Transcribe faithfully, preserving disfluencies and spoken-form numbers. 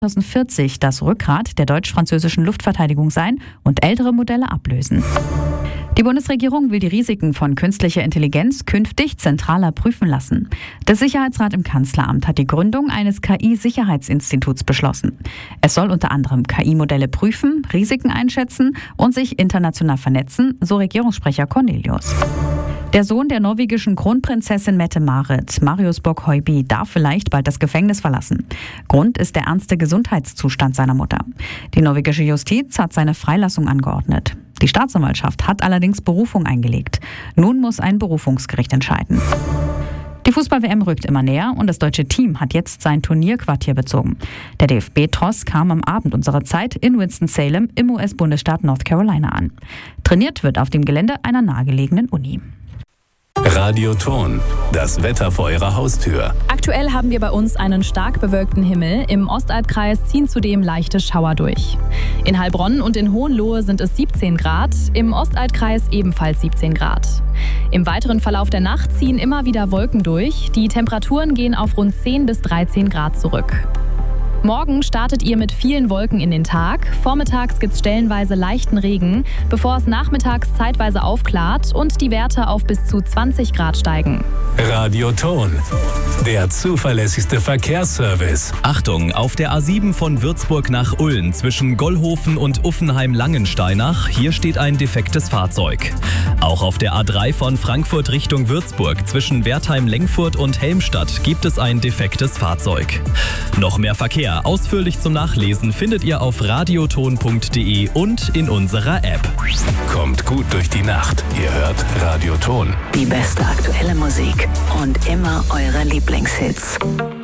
zweitausendvierzig das Rückgrat der deutsch-französischen Luftverteidigung sein und ältere Modelle ablösen. Die Bundesregierung will die Risiken von künstlicher Intelligenz künftig zentraler prüfen lassen. Der Sicherheitsrat im Kanzleramt hat die Gründung eines K I-Sicherheitsinstituts beschlossen. Es soll unter anderem K I-Modelle prüfen, Risiken einschätzen und sich international vernetzen, so Regierungssprecher Cornelius. Der Sohn der norwegischen Kronprinzessin Mette-Marit, Marius Borg-Høiby, darf vielleicht bald das Gefängnis verlassen. Grund ist der ernste Gesundheitszustand seiner Mutter. Die norwegische Justiz hat seine Freilassung angeordnet. Die Staatsanwaltschaft hat allerdings Berufung eingelegt. Nun muss ein Berufungsgericht entscheiden. Die Fußball-W M rückt immer näher und das deutsche Team hat jetzt sein Turnierquartier bezogen. Der D F B-Tross kam am Abend unserer Zeit in Winston-Salem im U S-Bundesstaat North Carolina an. Trainiert wird auf dem Gelände einer nahegelegenen Uni. Radioton, das Wetter vor Ihrer Haustür. Aktuell haben wir bei uns einen stark bewölkten Himmel. Im Ostalbkreis ziehen zudem leichte Schauer durch. In Heilbronn und in Hohenlohe sind es siebzehn Grad, im Ostalbkreis ebenfalls siebzehn Grad. Im weiteren Verlauf der Nacht ziehen immer wieder Wolken durch. Die Temperaturen gehen auf rund zehn bis dreizehn Grad zurück. Morgen startet ihr mit vielen Wolken in den Tag. Vormittags gibt es stellenweise leichten Regen, bevor es nachmittags zeitweise aufklart und die Werte auf bis zu zwanzig Grad steigen. Radioton, der zuverlässigste Verkehrsservice. Achtung, auf der A sieben von Würzburg nach Ulm zwischen Gollhofen und Uffenheim-Langensteinach, hier steht ein defektes Fahrzeug. Auch auf der A drei von Frankfurt Richtung Würzburg zwischen Wertheim-Lengfurt und Helmstadt gibt es ein defektes Fahrzeug. Noch mehr Verkehr ausführlich zum Nachlesen findet ihr auf radioton punkt de und in unserer App. Kommt gut durch die Nacht. Ihr hört Radioton. Die beste aktuelle Musik und immer eure Lieblingshits.